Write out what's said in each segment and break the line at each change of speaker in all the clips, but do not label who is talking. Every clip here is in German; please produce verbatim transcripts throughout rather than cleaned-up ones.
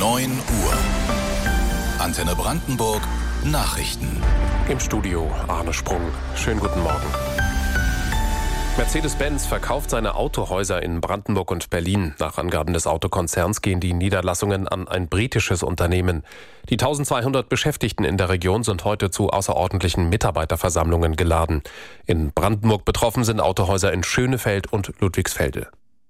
neun Uhr. Antenne Brandenburg Nachrichten.
Im Studio Arne Sprung. Schönen guten Morgen. Mercedes-Benz verkauft seine Autohäuser in Brandenburg und Berlin. Nach Angaben des Autokonzerns gehen die Niederlassungen an ein britisches Unternehmen. Die eintausendzweihundert Beschäftigten in der Region sind heute zu außerordentlichen Mitarbeiterversammlungen geladen. In Brandenburg betroffen sind Autohäuser in Schönefeld und Ludwigsfelde.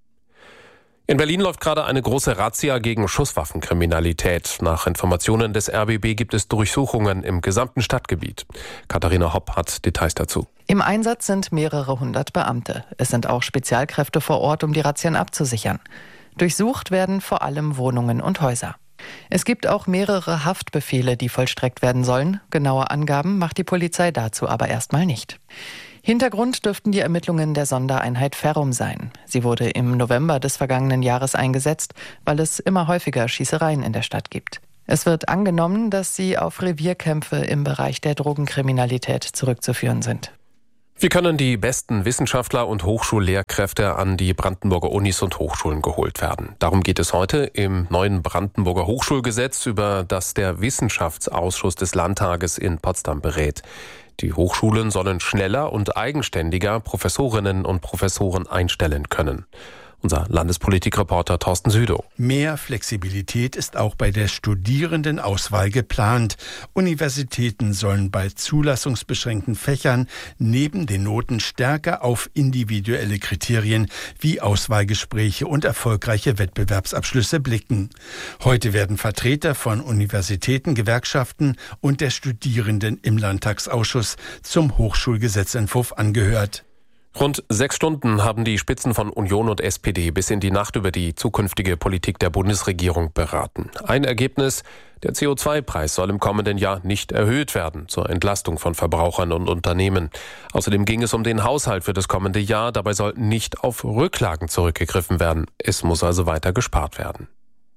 In Berlin läuft gerade eine große Razzia gegen Schusswaffenkriminalität. Nach Informationen des R B B gibt es Durchsuchungen im gesamten Stadtgebiet. Katharina Hopp hat Details dazu.
Im Einsatz sind mehrere hundert Beamte. Es sind auch Spezialkräfte vor Ort, um die Razzien abzusichern. Durchsucht werden vor allem Wohnungen und Häuser. Es gibt auch mehrere Haftbefehle, die vollstreckt werden sollen. Genaue Angaben macht die Polizei dazu aber erstmal nicht. Hintergrund dürften die Ermittlungen der Sondereinheit Ferrum sein. Sie wurde im November des vergangenen Jahres eingesetzt, weil es immer häufiger Schießereien in der Stadt gibt. Es wird angenommen, dass sie auf Revierkämpfe im Bereich der Drogenkriminalität zurückzuführen sind.
Wie können die besten Wissenschaftler und Hochschullehrkräfte an die Brandenburger Unis und Hochschulen geholt werden? Darum geht es heute im neuen Brandenburger Hochschulgesetz, über das der Wissenschaftsausschuss des Landtages in Potsdam berät. Die Hochschulen sollen schneller und eigenständiger Professorinnen und Professoren einstellen können. Unser Landespolitikreporter Thorsten Südow.
Mehr Flexibilität ist auch bei der Studierendenauswahl geplant. Universitäten sollen bei zulassungsbeschränkten Fächern neben den Noten stärker auf individuelle Kriterien wie Auswahlgespräche und erfolgreiche Wettbewerbsabschlüsse blicken. Heute werden Vertreter von Universitäten, Gewerkschaften und der Studierenden im Landtagsausschuss zum Hochschulgesetzentwurf angehört.
Rund sechs Stunden haben die Spitzen von Union und S P D bis in die Nacht über die zukünftige Politik der Bundesregierung beraten. Ein Ergebnis: Der C O zwei Preis soll im kommenden Jahr nicht erhöht werden, zur Entlastung von Verbrauchern und Unternehmen. Außerdem ging es um den Haushalt für das kommende Jahr. Dabei soll nicht auf Rücklagen zurückgegriffen werden. Es muss also weiter gespart werden.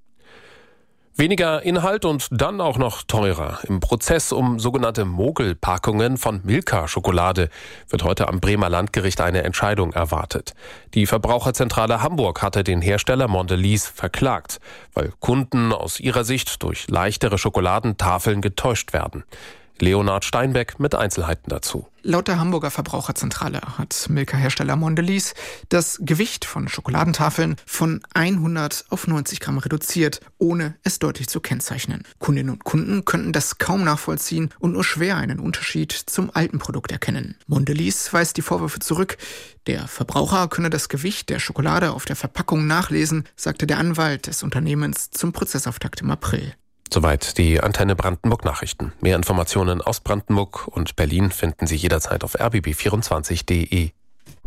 Weniger Inhalt und dann auch noch teurer. Im Prozess um sogenannte Mogelpackungen von Milka-Schokolade wird heute am Bremer Landgericht eine Entscheidung erwartet. Die Verbraucherzentrale Hamburg hatte den Hersteller Mondelez verklagt, weil Kunden aus ihrer Sicht durch leichtere Schokoladentafeln getäuscht werden. Leonhard Steinbeck mit Einzelheiten dazu.
Laut der Hamburger Verbraucherzentrale hat Milka-Hersteller Mondelez das Gewicht von Schokoladentafeln von hundert auf neunzig Gramm reduziert, ohne es deutlich zu kennzeichnen. Kundinnen und Kunden könnten das kaum nachvollziehen und nur schwer einen Unterschied zum alten Produkt erkennen. Mondelez weist die Vorwürfe zurück. Der Verbraucher könne das Gewicht der Schokolade auf der Verpackung nachlesen, sagte der Anwalt des Unternehmens zum Prozessauftakt im April.
Soweit die Antenne Brandenburg Nachrichten. Mehr Informationen aus Brandenburg und Berlin finden Sie jederzeit auf r b b vierundzwanzig punkt d e.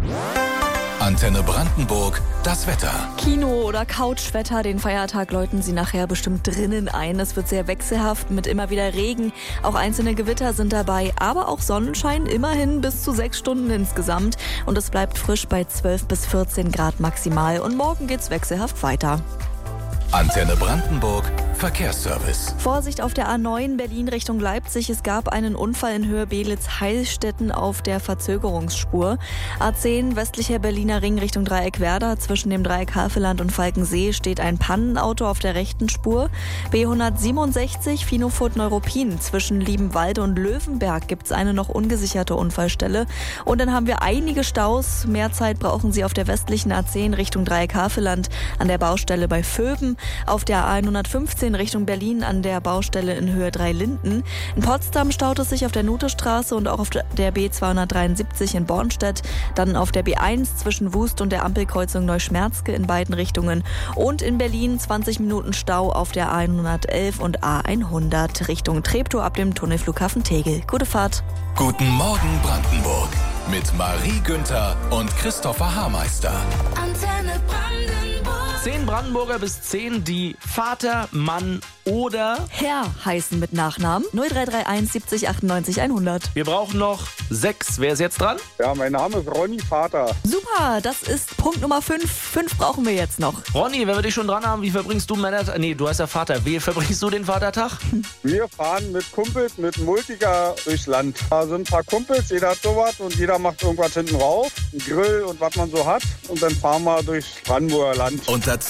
Antenne Brandenburg, das Wetter.
Kino- oder Couchwetter, den Feiertag läuten Sie nachher bestimmt drinnen ein. Es wird sehr wechselhaft mit immer wieder Regen. Auch einzelne Gewitter sind dabei, aber auch Sonnenschein, immerhin bis zu sechs Stunden insgesamt. Und es bleibt frisch bei zwölf bis vierzehn Grad maximal. Und morgen geht's wechselhaft weiter.
Antenne Brandenburg, Verkehrsservice.
Vorsicht auf der A neun Berlin Richtung Leipzig. Es gab einen Unfall in Höhe Beelitz-Heilstätten auf der Verzögerungsspur. A zehn westlicher Berliner Ring Richtung Dreieck Werder. Zwischen dem Dreieck Havelland und Falkensee steht ein Pannenauto auf der rechten Spur. B hundertsiebenundsechzig Finofurt-Neuruppin. Zwischen Liebenwalde und Löwenberg gibt es eine noch ungesicherte Unfallstelle. Und dann haben wir einige Staus. Mehr Zeit brauchen Sie auf der westlichen A zehn Richtung Dreieck Havelland an der Baustelle bei Vöben. Auf der A hundertfünfzehn Richtung Berlin an der Baustelle in Höhe drei Linden. In Potsdam staut es sich auf der Nutestraße und auch auf der B zweihundertdreiundsiebzig in Bornstedt. Dann auf der B eins zwischen Wust und der Ampelkreuzung Neuschmerzke in beiden Richtungen. Und in Berlin zwanzig Minuten Stau auf der A hundertelf und A hundert Richtung Treptow ab dem Tunnelflughafen Tegel. Gute Fahrt.
Guten Morgen Brandenburg mit Marie Günther und Christopher Haarmeister.
Antenne Brandenburg.
Zehn Brandenburger bis zehn, die Vater, Mann oder
Herr heißen mit Nachnamen. null drei drei eins siebzig achtundneunzig hundert.
Wir brauchen noch sechs. Wer ist jetzt dran?
Ja, mein Name ist Ronny Vater.
Super, das ist Punkt Nummer fünf. Fünf brauchen wir jetzt noch.
Ronny, wenn wir dich schon dran haben, wie verbringst du Männertag? Nee, du heißt ja Vater. Wie verbringst du den Vatertag?
Wir fahren mit Kumpels, mit Multiga durchs Land. Da sind ein paar Kumpels, jeder hat sowas und jeder macht irgendwas hinten rauf. Ein Grill und was man so hat. Und dann fahren wir durchs Brandenburger Land.
Und dazu